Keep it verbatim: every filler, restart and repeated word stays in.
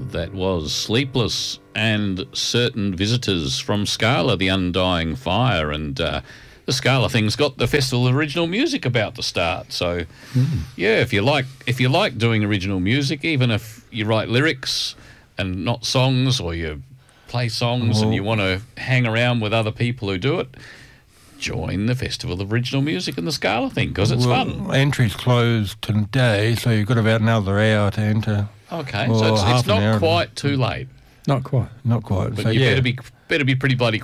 That was Sleepless and Certain Visitors from Scala, The Undying Fire. And uh, the Scala thing's got the Festival of Original Music about to start. So, mm. yeah, if you like if you like doing original music, even if you write lyrics and not songs, or you play songs oh. and you want to hang around with other people who do it, join the Festival of Original Music and the Scala thing, because it's well, fun. Entry's closed today, so you've got about another hour to enter. Okay, so it's, it's not quite too late. Not quite. Not quite. But so, you yeah. better be better be pretty bloody